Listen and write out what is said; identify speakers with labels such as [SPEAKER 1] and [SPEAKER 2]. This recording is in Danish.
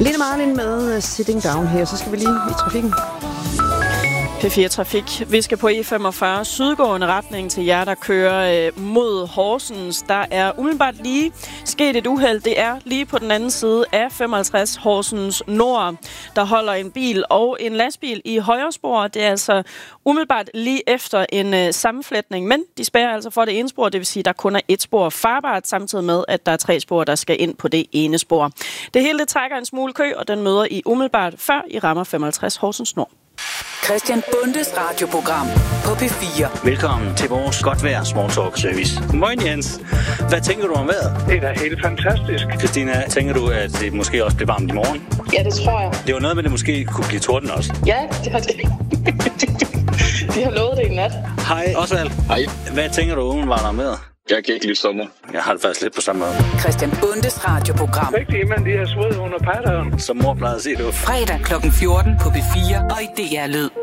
[SPEAKER 1] Lene Marlin med Sitting Down her. Så skal vi lige i trafikken.
[SPEAKER 2] P4 Trafik. Vi skal på E45 sydgående retning til jer, der kører mod Horsens. Der er umiddelbart lige sket et uheld. Det er lige på den anden side af 55 Horsens Nord. Der holder en bil og en lastbil i højre spor. Det er altså umiddelbart lige efter en sammenflætning. Men de spærrer altså for det ene spor, det vil sige, at der kun er et spor farbart, samtidig med, at der er 3 spor, der skal ind på det ene spor. Det hele det trækker en smule kø, og den møder I umiddelbart før I rammer 55 Horsens Nord.
[SPEAKER 3] Christian Bundes radioprogram på P4.
[SPEAKER 4] Velkommen til vores godt vejr small talk service. Moin Jens. Hvad tænker du om vejret?
[SPEAKER 5] Det er da helt fantastisk.
[SPEAKER 4] Christina, tænker du, at det måske også bliver varmt i morgen?
[SPEAKER 6] Ja, det tror jeg.
[SPEAKER 4] Det var noget med, at det måske kunne blive torden også.
[SPEAKER 6] Ja, det har det. De har lovet det i nat.
[SPEAKER 4] Hej Osvald.
[SPEAKER 7] Hej.
[SPEAKER 4] Hvad tænker du umiddelbart om vejret?
[SPEAKER 7] Jeg kan ikke lide sommer.
[SPEAKER 4] Jeg har det faktisk lidt på samme måde.
[SPEAKER 3] Christian Bundes radioprogram.
[SPEAKER 5] Rigtig, men de har sved under patteren.
[SPEAKER 4] Som mor plejede at sige, det var
[SPEAKER 3] Fredag kl. 14 på P4 og i DR Lyd.